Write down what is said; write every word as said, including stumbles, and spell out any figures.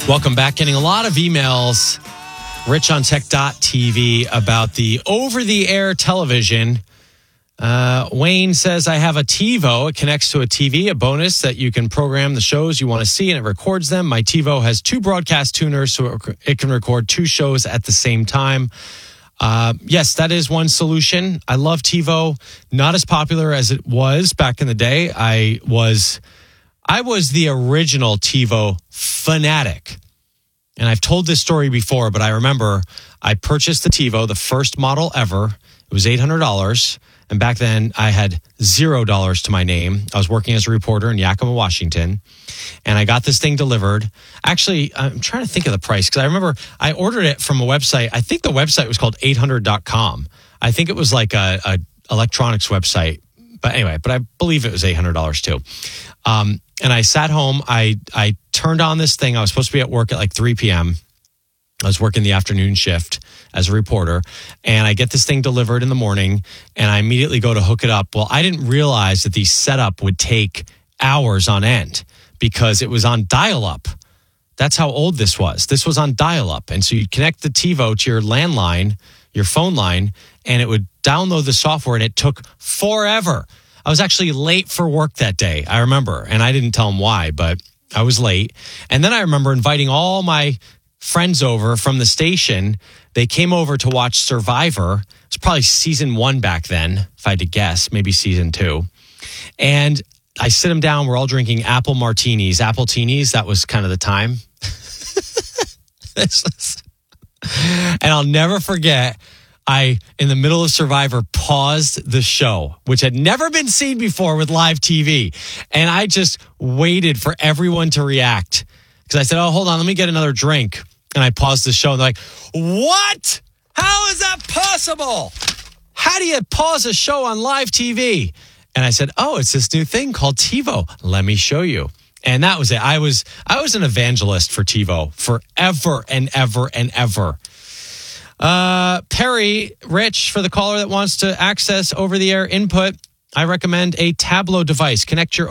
Welcome back. Getting a lot of emails, rich on tech dot t v, about the over-the-air television. Uh, Wayne says, I have a TiVo. It connects to a T V, a bonus that you can program the shows you want to see, and it records them. My TiVo has two broadcast tuners, so it can record two shows at the same time. Uh, yes, that is one solution. I love TiVo. Not as popular as it was back in the day. I was... I was the original TiVo fanatic. And I've told this story before, but I remember I purchased the TiVo, the first model ever. It was eight hundred dollars. And back then I had zero dollars to my name. I was working as a reporter in Yakima, Washington. And I got this thing delivered. Actually, I'm trying to think of the price because I remember I ordered it from a website. I think the website was called eight hundred dot com. I think it was like a, a electronics website. But anyway, but I believe it was eight hundred dollars too. Um, and I sat home. I, I turned on this thing. I was supposed to be at work at like three p.m. I was working the afternoon shift as a reporter. And I get this thing delivered in the morning. And I immediately go to hook it up. Well, I didn't realize that the setup would take hours on end because it was on dial-up. That's how old this was. This was on dial-up. And so you'd connect the TiVo to your landline, your phone line, and it would download the software, and it took forever. I was actually late for work that day, I remember, and I didn't tell them why, but I was late. And then I remember inviting all my friends over from the station. They came over to watch Survivor. It was probably season one back then, if I had to guess, maybe season two. And I sit them down. We're all drinking apple martinis, apple teenies. That was kind of the time. And I'll never forget, I, in the middle of Survivor, paused the show, which had never been seen before with live T V. And I just waited for everyone to react. Because I said, oh, hold on, let me get another drink. And I paused the show, and they're like, what? How is that possible? How do you pause a show on live T V? And I said, oh, it's this new thing called TiVo. Let me show you. And that was it. I was I was an evangelist for TiVo forever and ever and ever. Uh, Perry, Rich, for the caller that wants to access over-the-air input, I recommend a Tableau device. Connect your